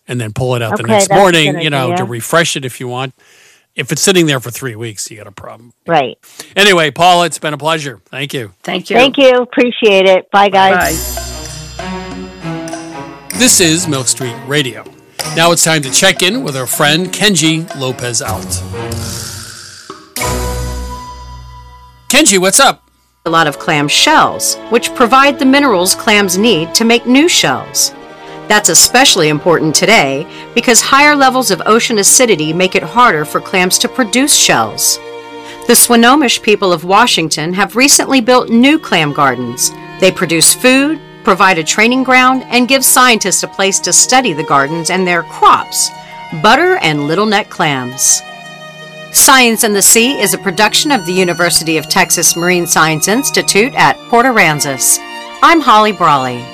and then pull it out the Okay, next that's a morning, good to idea. refresh it if you want. If it's sitting there for 3 weeks, you got a problem. Right. Anyway, Paula, it's been a pleasure. Thank you. Thank you. Thank you. Appreciate it. Bye, guys. Bye. This is Milk Street Radio. Now it's time to check in with our friend Kenji Lopez Alt. Kenji, what's up? A lot of clam shells, which provide the minerals clams need to make new shells. That's especially important today because higher levels of ocean acidity make it harder for clams to produce shells. The Swinomish people of Washington have recently built new clam gardens. They produce food, provide a training ground, and give scientists a place to study the gardens and their crops, butter and little neck clams. Science in the Sea is a production of the University of Texas Marine Science Institute at Port Aransas. I'm Holly Brawley.